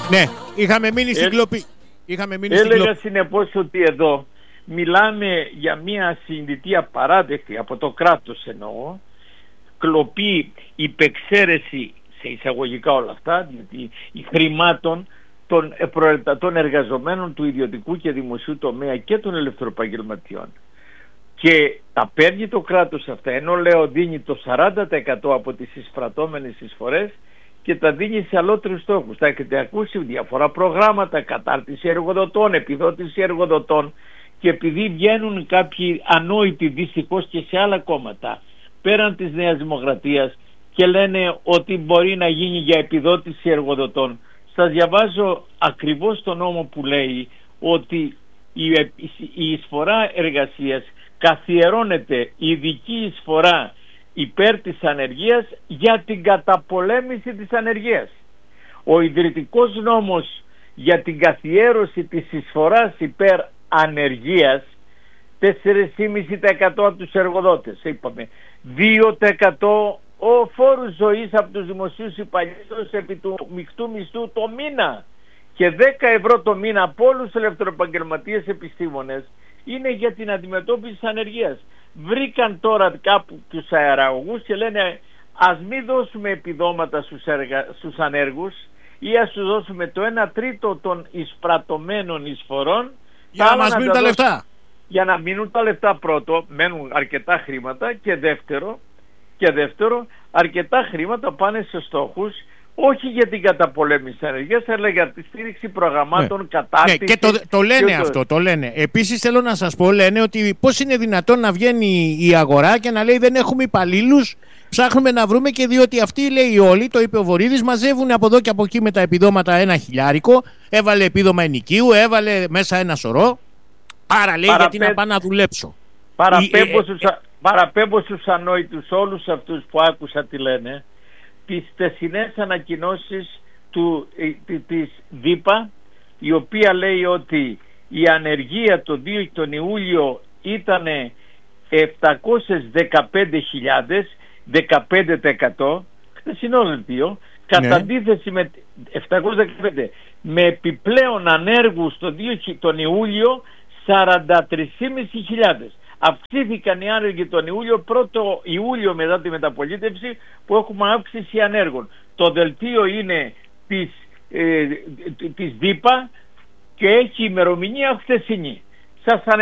Ναι, είχαμε μείνει στην κλοπή. Έλεγα συνεπώς ότι εδώ μιλάμε για μια συνειδητή απαράδεκτη από το κράτος, εννοώ, κλοπή, υπεξαίρεση σε εισαγωγικά όλα αυτά, γιατί οι χρημάτων των εργαζομένων του ιδιωτικού και δημοσίου τομέα και των ελευθεροεπαγγελματιών, και τα παίρνει το κράτος αυτά, ενώ λέω δίνει το 40% από τις εισπρατώμενες εισφορές και τα δίνει σε αλλότερους στόχους. Τα έχετε ακούσει, διαφορά προγράμματα, κατάρτιση εργοδοτών, επιδότηση εργοδοτών, και επειδή βγαίνουν κάποιοι ανόητοι δυστυχώς και σε άλλα κόμματα πέραν της Νέας Δημοκρατίας και λένε ότι μπορεί να γίνει για επιδότηση εργοδοτών, σας διαβάζω ακριβώς τον νόμο που λέει ότι η εισφορά εργασίας καθιερώνεται ειδική εισφορά υπέρ της ανεργίας για την καταπολέμηση της ανεργίας. Ο ιδρυτικός νόμος για την καθιέρωση της εισφοράς υπέρ ανεργίας 4,5% από τους εργοδότες, είπαμε 2% ο φόρος ζωής από τους δημοσίους υπαλλήλους επί του μεικτού μισθού το μήνα, και 10 ευρώ το μήνα από όλους τους ελευθεροεπαγγελματίες επιστήμονες είναι για την αντιμετώπιση της ανεργίας. Βρήκαν τώρα κάπου τους αεραγωγούς και λένε ας μην δώσουμε επιδόματα στους ανέργους, ή ας τους δώσουμε το 1/3 των εισπρατωμένων εισφορών για να μας μείνουν τα λεφτά. Για να μείνουν τα λεφτά, πρώτο, μένουν αρκετά χρήματα, και δεύτερο αρκετά χρήματα πάνε σε στόχους όχι για την καταπολέμηση της ανεργίας, αλλά για τη στήριξη προγραμμάτων κατάρτισης. Ναι, και το λένε αυτό, το λένε. Επίσης θέλω να σας πω, λένε ότι πώς είναι δυνατόν να βγαίνει η αγορά και να λέει δεν έχουμε υπαλλήλους, ψάχνουμε να βρούμε, και διότι αυτοί, λέει όλοι, το είπε ο Βορίδης, μαζεύουν από εδώ και από εκεί με τα επιδόματα 1.000, έβαλε επίδομα ενοικίου, έβαλε μέσα ένα σωρό, άρα λέει γιατί να πάω να δουλέψω. Παραπέμπω στους ανόητους όλους αυτούς που άκουσα τι λένε, τις τεσσινές ανακοινώσεις της ΔΥΠΑ, η οποία λέει ότι η ανεργία τον Ιούλιο ήταν 715.000, 15%, χθεσινό δελτίο, κατά αντίθεση με 715, με επιπλέον ανέργους τον Ιούλιο 43.500. Αυξήθηκαν οι άνεργοι τον Ιούλιο, πρώτο Ιούλιο μετά τη μεταπολίτευση που έχουμε αύξηση ανέργων. Το δελτίο είναι της ΔΥΠΑ και έχει ημερομηνία χθεσινή. Σας